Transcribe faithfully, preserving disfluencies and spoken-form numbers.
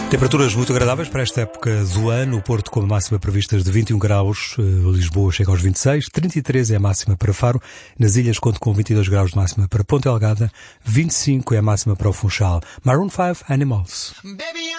Temperaturas muito agradáveis para esta época do ano. O Porto com a máxima previstas de vinte e um graus, Lisboa chega aos vinte e seis, trinta e três é a máxima para Faro, nas ilhas conto com vinte e dois graus de máxima para Ponta Delgada, vinte e cinco é a máxima para o Funchal. Maroon five, Animals. Baby,